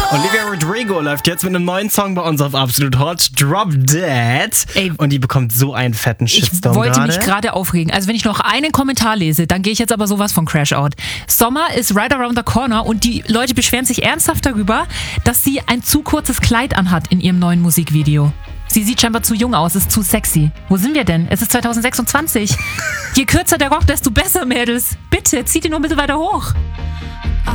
Olivia Rodrigo läuft jetzt mit einem neuen Song bei uns auf Absolut Hot, Drop Dead. Ey, und die bekommt so einen fetten Shitstorm. Ich wollte mich gerade aufregen. Also wenn ich noch einen Kommentar lese, dann gehe ich jetzt aber sowas von Crash Out. Sommer ist right around the corner und die Leute beschweren sich ernsthaft darüber, dass sie ein zu kurzes Kleid anhat in ihrem neuen Musikvideo. Sie sieht scheinbar zu jung aus, ist zu sexy. Wo sind wir denn? Es ist 2026. Je kürzer der Rock, desto besser, Mädels. Bitte, zieht ihn nur ein bisschen weiter hoch.